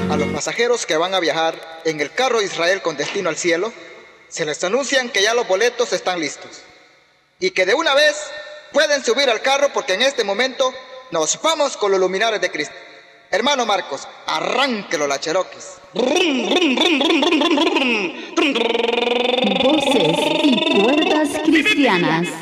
A los pasajeros que van a viajar en el carro de Israel con destino al cielo, se les anuncian que ya los boletos están listos y que de una vez pueden subir al carro porque en este momento nos vamos con los luminares de Cristo. Hermano Marcos, arránquelo la Cherokees. Voces y cuerdas cristianas.